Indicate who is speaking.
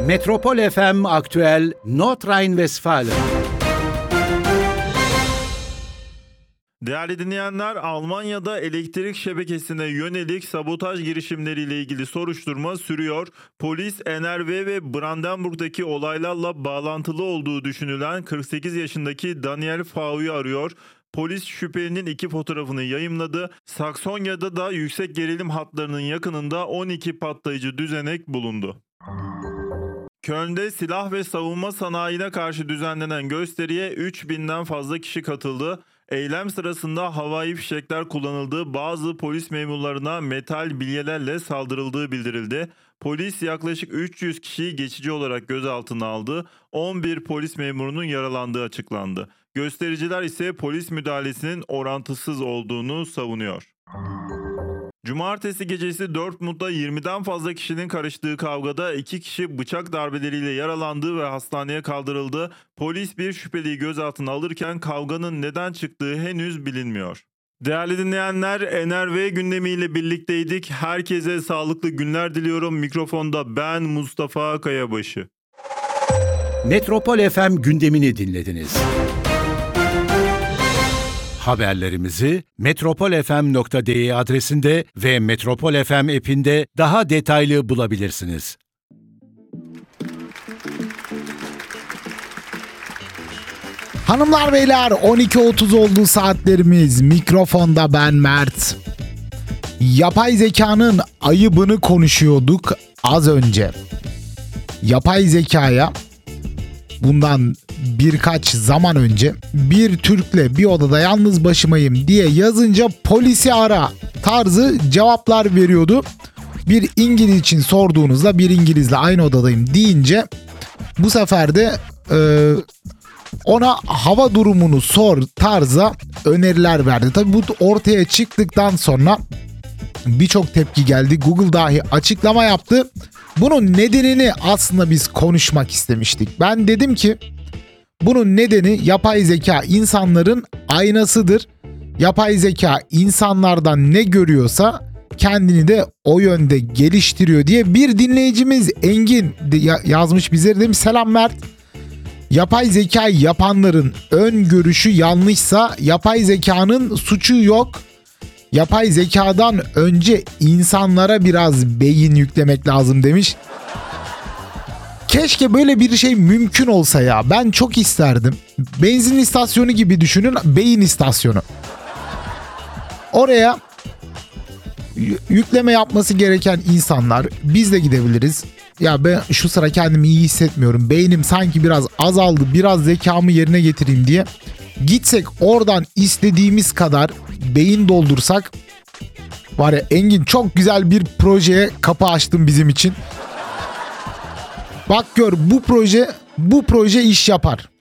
Speaker 1: Metropol FM Aktüel Nordrhein-Westfalen.
Speaker 2: Değerli dinleyenler, Almanya'da elektrik şebekesine yönelik sabotaj girişimleriyle ilgili soruşturma sürüyor. Polis, NRW ve Brandenburg'daki olaylarla bağlantılı olduğu düşünülen 48 yaşındaki Daniel V'yu arıyor. Polis şüphelinin iki fotoğrafını yayımladı. Saksonya'da da yüksek gerilim hatlarının yakınında 12 patlayıcı düzenek bulundu. Köln'de silah ve savunma sanayine karşı düzenlenen gösteriye 3000'den fazla kişi katıldı. Eylem sırasında havai fişekler kullanıldığı, bazı polis memurlarına metal bilyelerle saldırıldığı bildirildi. Polis yaklaşık 300 kişiyi geçici olarak gözaltına aldı. 11 polis memurunun yaralandığı açıklandı. Göstericiler ise polis müdahalesinin orantısız olduğunu savunuyor. Cumartesi gecesi Dortmund'da 20'den fazla kişinin karıştığı kavgada 2 kişi bıçak darbeleriyle yaralandı ve hastaneye kaldırıldı. Polis bir şüpheliyi gözaltına alırken kavganın neden çıktığı henüz bilinmiyor. Değerli dinleyenler, NRW gündemiyle birlikteydik. Herkese sağlıklı günler diliyorum. Mikrofonda ben Mustafa Kayabaşı.
Speaker 1: Metropol FM gündemini dinlediniz. Haberlerimizi metropolfm.de adresinde ve Metropol FM app'inde daha detaylı bulabilirsiniz.
Speaker 3: Hanımlar beyler, 12.30 oldu saatlerimiz. Mikrofonda ben Mert. Yapay zekanın ayıbını konuşuyorduk az önce. Yapay zekaya bundan birkaç zaman önce bir Türk'le bir odada yalnız başımayım diye yazınca polisi ara tarzı cevaplar veriyordu. Bir İngiliz için sorduğunuzda bir İngilizle aynı odadayım deyince bu sefer de ona hava durumunu sor tarzı öneriler verdi. Tabii bu ortaya çıktıktan sonra birçok tepki geldi. Google dahi açıklama yaptı. Bunun nedenini aslında biz konuşmak istemiştik. Ben dedim ki bunun nedeni yapay zeka insanların aynasıdır. Yapay zeka insanlardan ne görüyorsa kendini de o yönde geliştiriyor diye bir dinleyicimiz Engin yazmış bize, demiş selam Mert. Yapay zeka yapanların ön görüşü yanlışsa yapay zekanın suçu yok. Yapay zekadan önce insanlara biraz beyin yüklemek lazım demiş. Keşke böyle bir şey mümkün olsa ya. Ben çok isterdim. Benzin istasyonu gibi düşünün, beyin istasyonu. Oraya yükleme yapması gereken insanlar, biz de gidebiliriz. Ya ben şu sıra kendimi iyi hissetmiyorum. Beynim sanki biraz azaldı. Biraz zekamı yerine getireyim diye. Gitsek oradan istediğimiz kadar beyin doldursak. Var ya Engin, çok güzel bir projeye kapı açtın bizim için. Bak gör, bu proje iş yapar.